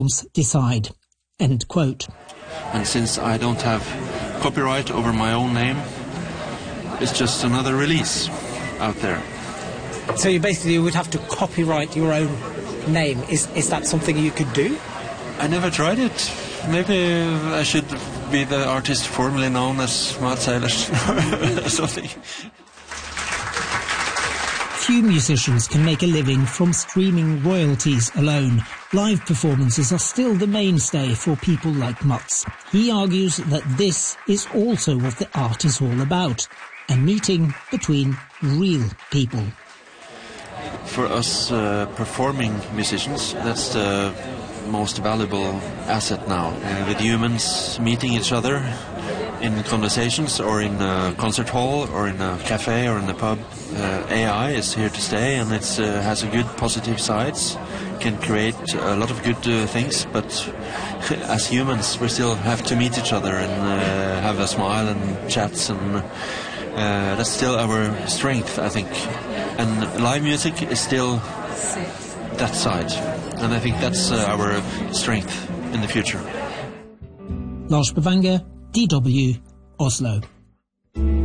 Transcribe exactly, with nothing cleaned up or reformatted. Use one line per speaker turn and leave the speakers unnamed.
decide. End quote.
And since I don't have copyright over my own name, it's just another release out there.
So you basically would have to copyright your own name. Is is that something you could do?
I never tried it. Maybe I should be the artist formerly known as Mats Eilers or something.
Few musicians can make a living from streaming royalties alone. Live performances are still the mainstay for people like Mats. He argues that this is also what the art is all about, a meeting between real people.
For us uh, performing musicians, that's the most valuable asset now. Uh, with humans meeting each other in conversations or in a concert hall or in a cafe or in a pub, uh, A I is here to stay, and it uh, has a good positive sides, can create a lot of good uh, things, but as humans we still have to meet each other and uh, have a smile and chats, and uh, that's still our strength, I think. And live music is still that side, and I think that's uh, our strength in the future.
Lars Bavanger, D W, Oslo.